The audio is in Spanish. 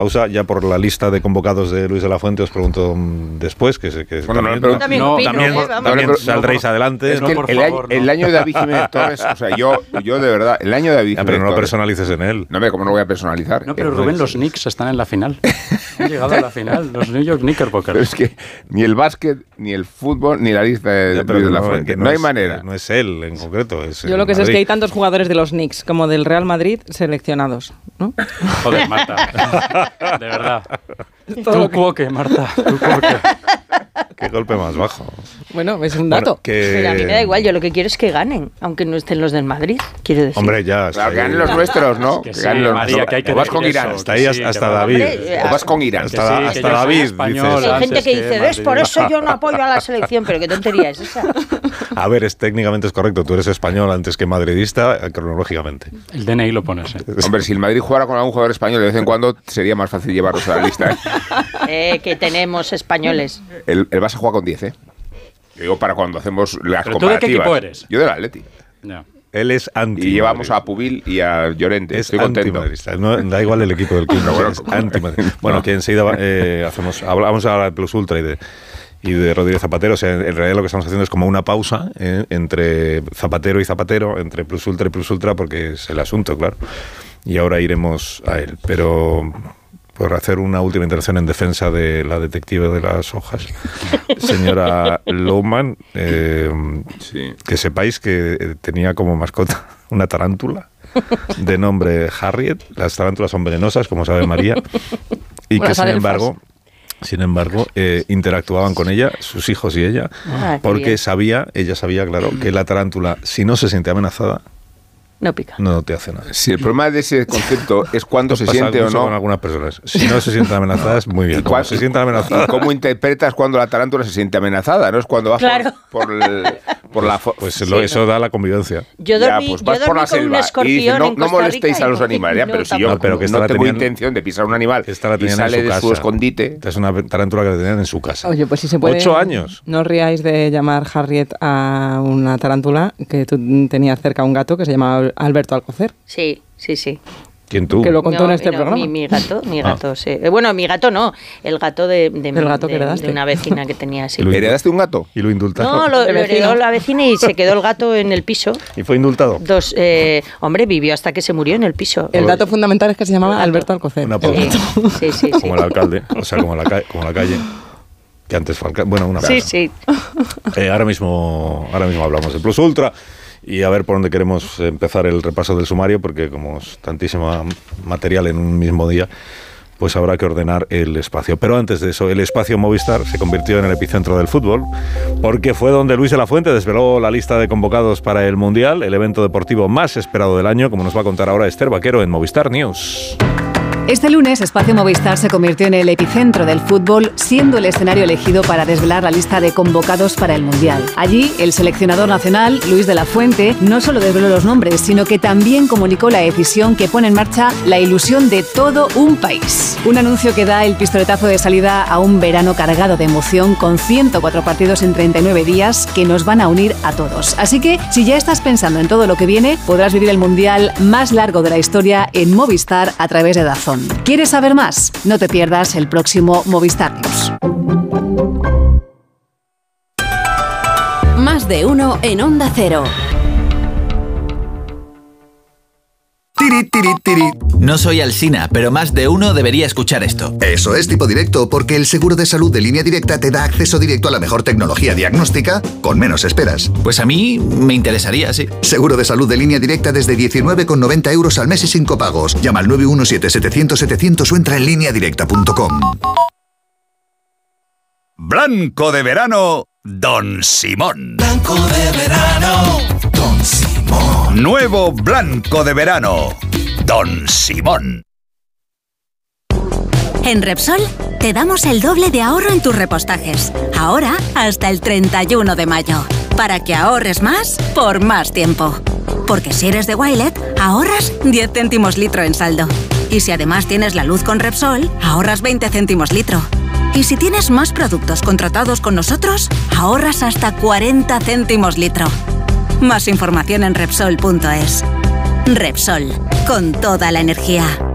pausa, ya por la lista de convocados de Luis de la Fuente, os pregunto después, que bueno, también saldréis adelante. Es que el año de David Jiménez Torres, o sea, yo de verdad, el año de David Jiménez pero no lo Torres, personalices en él. No, ¿cómo no voy a personalizar? No, pero Rubén, los Knicks están en la final. Han llegado a la final, los New York Knickerbockers. Pero es que ni el básquet, ni el fútbol, ni la lista de Luis de la Fuente. No hay manera. No es él en concreto. Yo lo que sé es que hay tantos jugadores de los Knicks como del Real Madrid seleccionados, ¿no? Joder, Marta. De verdad. Tú cuoque, Marta. Tú cuoque. Qué golpe más bajo. Bueno, es un dato. Pero a mí me da igual, yo lo que quiero es que ganen, aunque no estén los del Madrid, quiero decir. Hombre, ya. Claro, que ganen los nuestros, ¿no? Que sí, María, que hay que o vas con Irán. Está ahí hasta David. O vas con Irán. Hasta David. Hay gente que dice, ¿ves? Por eso yo no apoyo a la selección, pero qué tontería es esa. A ver, técnicamente es correcto. Tú eres español antes que madridista, cronológicamente. El DNI lo pones, ¿eh? Hombre, si el Madrid jugara con algún jugador español de vez en cuando, sería más fácil llevarlos a la lista, ¿eh? Que tenemos españoles. El Barça juega con 10, ¿eh? Yo digo para cuando hacemos las ¿Pero comparativas. tú de qué equipo eres? Yo del Atleti. No. Él es anti. Y llevamos a Pubil y a Llorente. Es Estoy contento. antimadridista. No, da igual el equipo del club. Es antimadridista. Bueno, que enseguida hablamos ahora de Plus Ultra y de Rodríguez Zapatero. O sea, en realidad lo que estamos haciendo es como una pausa entre Zapatero y Zapatero, entre Plus Ultra y Plus Ultra, porque es el asunto, claro. Y ahora iremos a él. Pero por hacer una última intervención en defensa de la detective de las hojas, señora Lohmann, Sí. que sepáis que tenía como mascota una tarántula de nombre Harriet. Las tarántulas son venenosas, como sabe María, y que sin embargo interactuaban con ella, sus hijos y ella, porque ella sabía, claro, que la tarántula, si no se siente amenazada, no pica. No te hace nada. Si el problema de ese concepto es cuándo se siente o no. Con algunas personas. Si no se sienten amenazadas, muy bien. Cuando se sienten amenazadas. ¿Cómo interpretas cuando la tarántula se siente amenazada? No es cuando vas por la... Pues sí, eso da la convivencia. Yo dormí por la selva un escorpión y dices, en Costa no molestéis Rica a los animales. Ya, pero si yo no tengo intención de pisar un animal y sale de su escondite... Esta es una tarántula que la tenían en su casa. Oye, pues si se puede... 8 años. No os riáis de llamar Harriet a una tarántula, que tú tenías cerca un gato que se llamaba Alberto Alcocer. Sí. ¿Quién tú? Que lo contó en este programa. Mi gato, sí. Bueno, mi gato no, el gato de una vecina que tenía así. ¿Heredaste un gato? ¿Y lo indultaron? No, lo heredó la vecina y se quedó el gato en el piso. ¿Y fue indultado? Hombre, vivió hasta que se murió en el piso. El dato fundamental es que se llamaba Alberto Alcocer. Sí. Como el alcalde, o sea, como la calle. Que antes fue alcalde. Bueno, una Sí. Ahora mismo hablamos de Plus Ultra. Y a ver por dónde queremos empezar el repaso del sumario, porque como es tantísimo material en un mismo día, pues habrá que ordenar el espacio. Pero antes de eso, el espacio Movistar se convirtió en el epicentro del fútbol, porque fue donde Luis de la Fuente desveló la lista de convocados para el Mundial, el evento deportivo más esperado del año, como nos va a contar ahora Esther Vaquero en Movistar News. Este lunes, Espacio Movistar se convirtió en el epicentro del fútbol, siendo el escenario elegido para desvelar la lista de convocados para el Mundial. Allí, el seleccionador nacional, Luis de la Fuente, no solo desveló los nombres, sino que también comunicó la decisión que pone en marcha la ilusión de todo un país. Un anuncio que da el pistoletazo de salida a un verano cargado de emoción, con 104 partidos en 39 días que nos van a unir a todos. Así que, si ya estás pensando en todo lo que viene, podrás vivir el Mundial más largo de la historia en Movistar a través de DAZN. ¿Quieres saber más? No te pierdas el próximo Movistar News. Más de uno en Onda Cero. No soy Alsina, pero más de uno debería escuchar esto. Eso es Tipo Directo, porque el seguro de salud de Línea Directa te da acceso directo a la mejor tecnología diagnóstica con menos esperas. Pues a mí me interesaría, sí. Seguro de salud de Línea Directa desde 19,90 € al mes y sin copagos. Llama al 917-700-700 o entra en lineadirecta.com. Blanco de verano, Don Simón. Blanco de verano, Don Simón. Nuevo Blanco de verano, Don Simón. En Repsol te damos el doble de ahorro en tus repostajes. Ahora hasta el 31 de mayo. Para que ahorres más por más tiempo. Porque si eres de Wilet, ahorras 10 céntimos litro en saldo. Y si además tienes la luz con Repsol, ahorras 20 céntimos litro. Y si tienes más productos contratados con nosotros, ahorras hasta 40 céntimos litro. Más información en Repsol.es. Repsol, con toda la energía.